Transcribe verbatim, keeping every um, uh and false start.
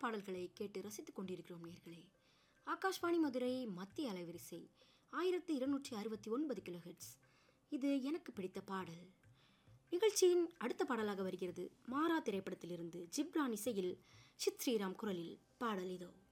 பாடல்களை கேட்டு ரசித்துக் கொண்டிருக்கிறோம் நேர்களே. ஆகாஷ்வாணி மதுரை மத்திய அலைவரிசை ஆயிரத்தி இருநூற்றி அறுபத்தி ஒன்பது கிலோஹெட்ஸ். இது எனக்கு பிடித்த பாடல். நிகழ்ச்சியின் அடுத்த பாடலாக வருகிறது. மாறா திரைப்படத்திலிருந்து ஜிப்ரான் இசையில் சித் ஸ்ரீராம் குரலில் பாடல் இதோ.